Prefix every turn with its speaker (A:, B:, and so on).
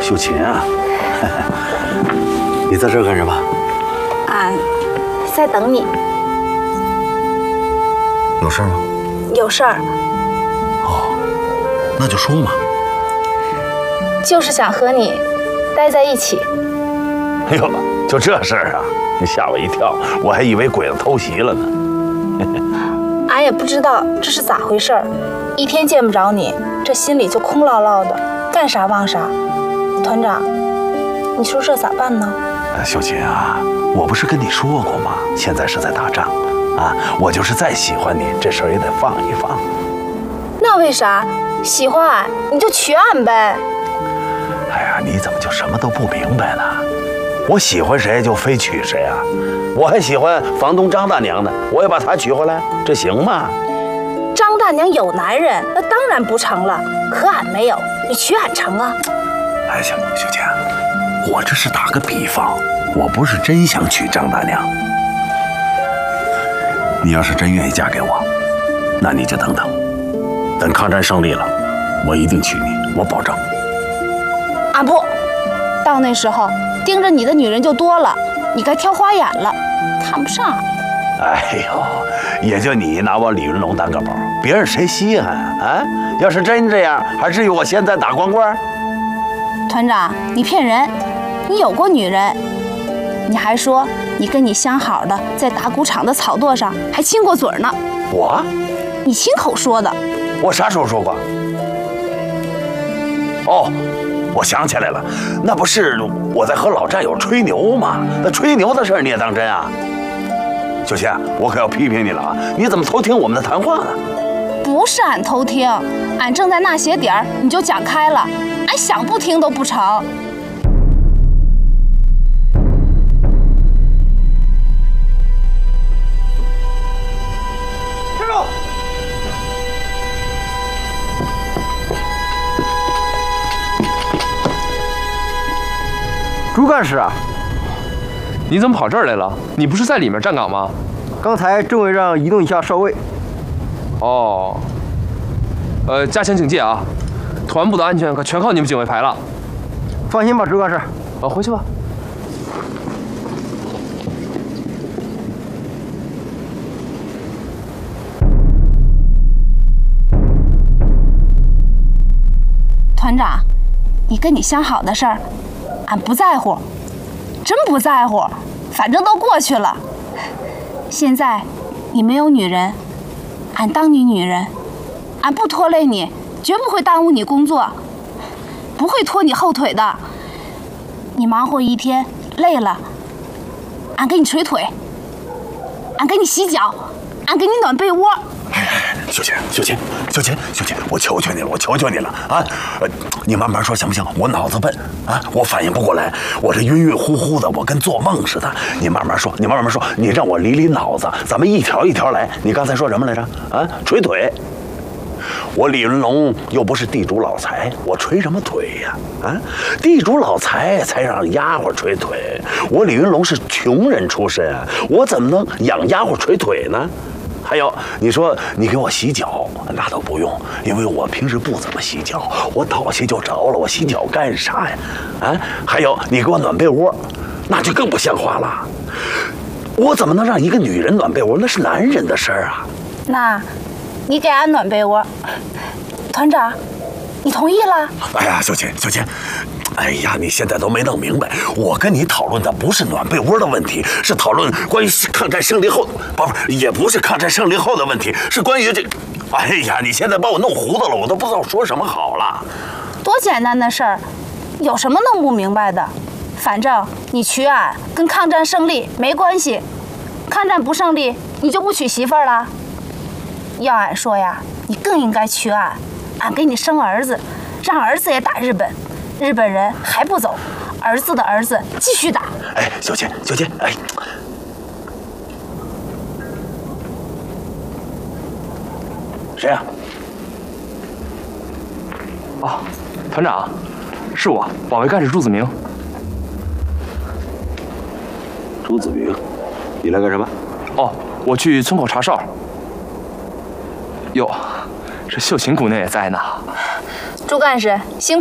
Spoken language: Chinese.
A: 秀琴啊，你在这儿干什么？
B: 俺在等你。
A: 有事吗？
B: 有事儿。
A: 哦，那就说嘛。
B: 就是想和你待在一起。
A: 哎呦，就这事儿啊！你吓我一跳，我还以为鬼子偷袭了呢。
B: 俺也不知道这是咋回事儿，一天见不着你，这心里就空落落的，干啥忘啥。团长，你说这咋办呢？
A: 秀琴啊，我不是跟你说过吗？现在是在打仗，啊，我就是再喜欢你，这事儿也得放一放。
B: 那为啥？喜欢俺你就娶俺呗。
A: 哎呀，你怎么就什么都不明白呢？我喜欢谁就非娶谁啊！我还喜欢房东张大娘呢，我也把她娶回来，这行吗？
B: 张大娘有男人，那当然不成了。可俺没有，你娶俺成啊？
A: 哎，秀琴，我这是打个比方，我不是真想娶张大娘。你要是真愿意嫁给我，那你就等等，等抗战胜利了，我一定娶你，我保证。
B: 俺不，到那时候盯着你的女人就多了，你该挑花眼了，看不上俺。
A: 哎呦，也就你拿我李云龙当个宝，别人谁稀罕啊？要是真这样，还至于我现在打光棍？
B: 团长，你骗人！你有过女人，你还说你跟你相好的在打谷场的草垛上还亲过嘴呢。
A: 我？
B: 你亲口说的。
A: 我啥时候说过？哦，我想起来了，那不是我在和老战友吹牛吗？那吹牛的事你也当真啊？秀琴，我可要批评你了啊！你怎么偷听我们的谈话呢？
B: 不是俺偷听，俺正在那些点儿，你就讲开了，俺想不听都不成。
C: 站住！朱干事啊，
D: 你怎么跑这儿来了？你不是在里面站岗吗？
C: 刚才政委让移动一下哨位。
D: 哦，加强警戒啊！团部的安全可全靠你们警卫排了。
C: 放心吧，朱干事。
D: 回去吧。
B: 团长，你跟你相好的事儿，俺不在乎，真不在乎，反正都过去了。现在你没有女人，俺当你女人，俺不拖累你，绝不会耽误你工作，不会拖你后腿的。你忙活一天累了，俺给你捶腿，俺给你洗脚，俺给你暖被窝。
A: 秀琴，我求求你了，我求求你了啊！你慢慢说行不行？我脑子笨啊，我反应不过来，我这晕晕乎乎的，我跟做梦似的。你慢慢说，你让我理脑子，咱们一条一条来。你刚才说什么来着？啊，捶腿。我李云龙又不是地主老财，我捶什么腿呀？啊，地主老财才让丫鬟捶腿，我李云龙是穷人出身啊，我怎么能养丫鬟捶腿呢？还有，你说你给我洗脚，那都不用，因为我平时不怎么洗脚，我倒下就着了，我洗脚干啥呀？啊，还有你给我暖被窝，那就更不像话了。我怎么能让一个女人暖被窝？那是男人的事儿啊。
B: 那，你给俺暖被窝，团长，你同意了？
A: 哎呀，秀琴，哎呀，你现在都没弄明白，我跟你讨论的不是暖被窝的问题，是讨论关于抗战胜利后，也不是抗战胜利后的问题，是关于这。哎呀，你现在把我弄糊涂了，我都不知道说什么好了。
B: 多简单的事儿，有什么弄不明白的？反正你娶俺跟抗战胜利没关系，抗战不胜利，你就不娶媳妇儿了。要俺说呀，你更应该娶俺，俺给你生儿子，让儿子也打日本。日本人还不走，儿子的儿子继续打。
A: 哎，秀琴，哎，谁呀？
D: 啊，团长，是我，保卫干事朱子明。
A: 朱子明，你来干什么？
D: 哦，我去村口查哨。哟，这秀琴姑娘也在呢。
B: 朱干事辛苦。